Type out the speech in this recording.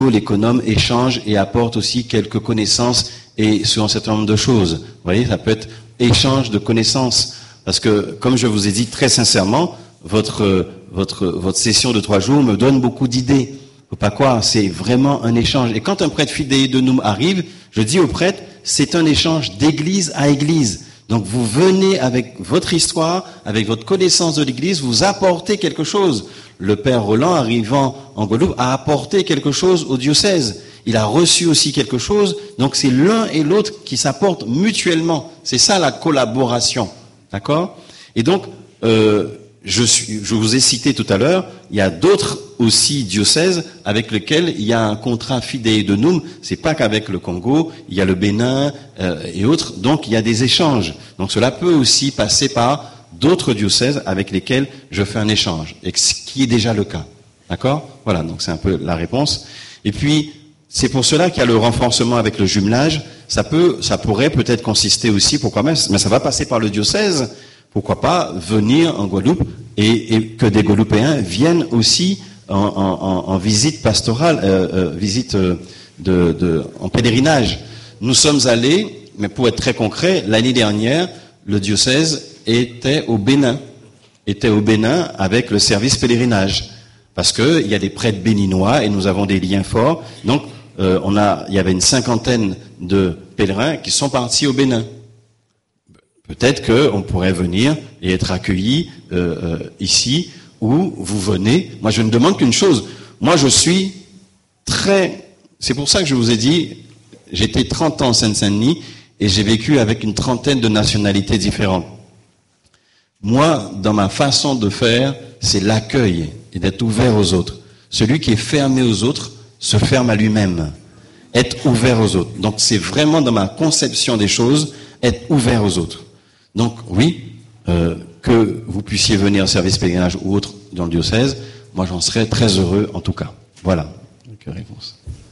l'économe échange et apporte aussi quelques connaissances et sur un certain nombre de choses. Vous voyez, ça peut être échange de connaissances. Parce que, comme je vous ai dit très sincèrement, votre session de 3 jours me donne beaucoup d'idées. Faut pas croire, c'est vraiment un échange. Et quand un prêtre fidei donum arrive, je dis au prêtre, c'est un échange d'église à église. Donc vous venez avec votre histoire, avec votre connaissance de l'église, vous apportez quelque chose. Le père Roland, arrivant en Guadeloupe, a apporté quelque chose au diocèse. Il a reçu aussi quelque chose. Donc c'est l'un et l'autre qui s'apportent mutuellement. C'est ça la collaboration. D'accord? Et donc, je vous ai cité tout à l'heure, il y a d'autres aussi diocèses avec lesquels il y a un contrat fidei donum. C'est pas qu'avec le Congo, il y a le Bénin et autres. Donc il y a des échanges. Donc cela peut aussi passer par d'autres diocèses avec lesquels je fais un échange, et ce qui est déjà le cas. D'accord? Voilà, donc c'est un peu la réponse. Et puis c'est pour cela qu'il y a le renforcement avec le jumelage. Ça pourrait peut-être consister aussi, pourquoi même, mais ça va passer par le diocèse. Pourquoi pas venir en Guadeloupe et que des Guadeloupéens viennent aussi en visite pastorale, visite en pèlerinage. Nous sommes allés, mais pour être très concret, l'année dernière, le diocèse était au Bénin avec le service pèlerinage, parce que il y a des prêtres béninois et nous avons des liens forts. Donc il y avait une 50aine de pèlerins qui sont partis au Bénin. Peut-être qu'on pourrait venir et être accueillis ici, où vous venez. Moi, je ne demande qu'une chose. Moi, je suis c'est pour ça que je vous ai dit, j'étais 30 ans en Seine-Saint-Denis et j'ai vécu avec une 30aine de nationalités différentes. Moi, dans ma façon de faire, c'est l'accueil et d'être ouvert aux autres. Celui qui est fermé aux autres se ferme à lui-même. Être ouvert aux autres. Donc, c'est vraiment dans ma conception des choses, être ouvert aux autres. Donc oui, que vous puissiez venir au service pèlerinage ou autre dans le diocèse, moi j'en serais très heureux en tout cas. Voilà, donc réponse.